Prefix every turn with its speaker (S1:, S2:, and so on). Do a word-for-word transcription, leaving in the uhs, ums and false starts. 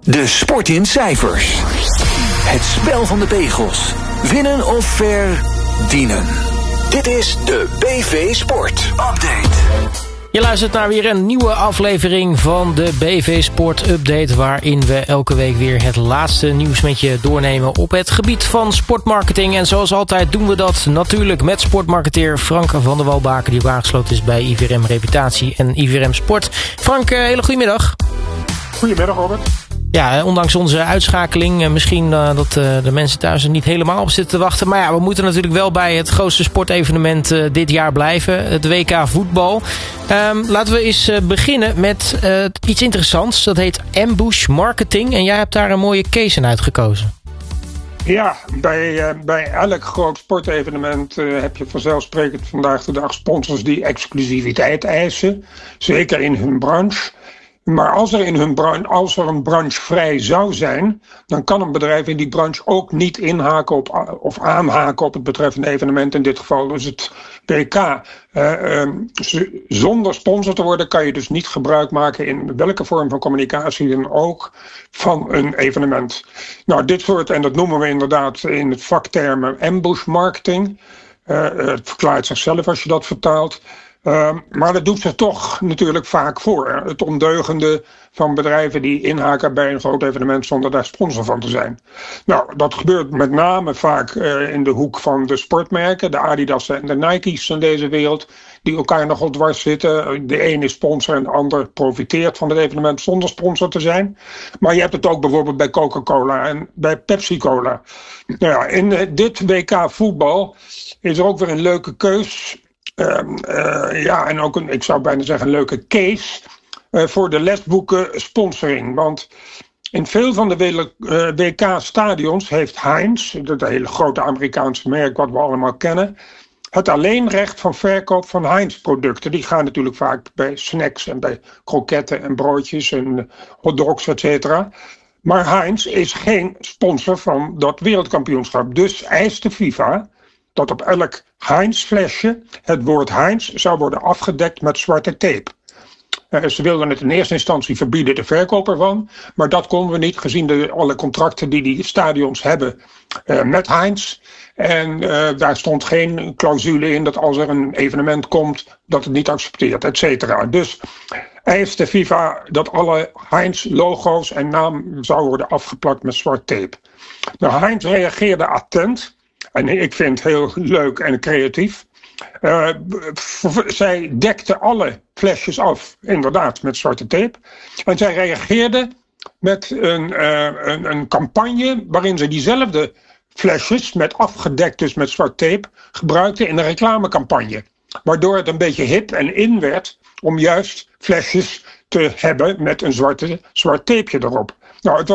S1: De sport in cijfers. Het spel van de pegels. Winnen of verdienen. Dit is de B V Sport Update.
S2: Je luistert naar weer een nieuwe aflevering van de B V Sport Update, waarin we elke week weer het laatste nieuws met je doornemen op het gebied van sportmarketing. En zoals altijd doen we dat natuurlijk met sportmarketeer Frank van der Walbaken, die ook aangesloten is bij I V R M Reputatie en I V R M Sport. Frank, hele goedemiddag.
S3: Goedemiddag, Robert.
S2: Ja, ondanks onze uitschakeling, misschien uh, dat uh, de mensen thuis er niet helemaal op zitten te wachten. Maar ja, we moeten natuurlijk wel bij het grootste sportevenement uh, dit jaar blijven. Het W K voetbal. Um, laten we eens uh, beginnen met uh, iets interessants. Dat heet Ambush Marketing. En jij hebt daar een mooie case in uitgekozen.
S3: Ja, bij, uh, bij elk groot sportevenement uh, heb je vanzelfsprekend vandaag de dag sponsors die exclusiviteit eisen. Zeker in hun branche. Maar als er, in hun branche, als er een branche vrij zou zijn, dan kan een bedrijf in die branche ook niet inhaken op, of aanhaken op het betreffende evenement. In dit geval dus het W K. Uh, um, zonder sponsor te worden kan je dus niet gebruik maken in welke vorm van communicatie dan ook van een evenement. Nou, dit soort, en dat noemen we inderdaad in het vaktermen ambush marketing. Uh, het verklaart zichzelf als je dat vertaalt. Uh, maar dat doet zich toch natuurlijk vaak voor. Hè? Het ondeugende van bedrijven die inhaken bij een groot evenement zonder daar sponsor van te zijn. Nou, dat gebeurt met name vaak uh, in de hoek van de sportmerken. De Adidas en de Nike's van deze wereld. Die elkaar nogal dwars zitten. De een is sponsor en de ander profiteert van het evenement zonder sponsor te zijn. Maar je hebt het ook bijvoorbeeld bij Coca-Cola en bij Pepsi-Cola. Nou ja, in uh, dit W K voetbal is er ook weer een leuke keus. Uh, uh, ja, en ook een, ik zou bijna zeggen, een leuke case uh, voor de lesboeken sponsoring. Want in veel van de uh, W K-stadions heeft Heinz, dat hele grote Amerikaanse merk wat we allemaal kennen, het alleenrecht van verkoop van Heinz-producten. Die gaan natuurlijk vaak bij snacks en bij kroketten en broodjes en hotdogs, et cetera. Maar Heinz is geen sponsor van dat wereldkampioenschap. Dus eist de FIFA dat op elk Heinz-flesje het woord Heinz zou worden afgedekt met zwarte tape. Uh, ze wilden het in eerste instantie verbieden, de verkoop ervan. Maar dat konden we niet, gezien de, alle contracten die die stadions hebben uh, met Heinz. En uh, daar stond geen clausule in dat als er een evenement komt, dat het niet accepteert, et cetera. Dus eist de FIFA dat alle Heinz-logo's en naam zou worden afgeplakt met zwart tape. Nou, Heinz reageerde attent. En ik vind het heel leuk en creatief. Uh, zij dekte alle flesjes af, inderdaad, met zwarte tape. En zij reageerde met een, uh, een, een campagne waarin ze diezelfde flesjes, met afgedekt dus met zwart tape, gebruikte in een reclamecampagne. Waardoor het een beetje hip en in werd om juist flesjes te hebben met een zwarte, zwart tapeje erop. Nou, het was